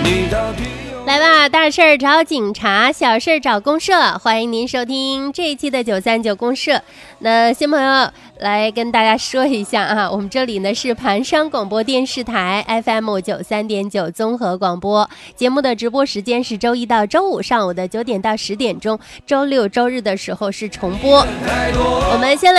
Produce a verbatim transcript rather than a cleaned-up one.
来吧，大事儿找警察，小事儿找公社，欢迎您收听这一期的九三九公社。那新朋友来跟大家说一下啊，我们这里呢是盘山广播电视台 F M 九三点九综合广播，节目的直播时间是周一到周五上午的九点到十点钟，周六周日的时候是重播。我们先来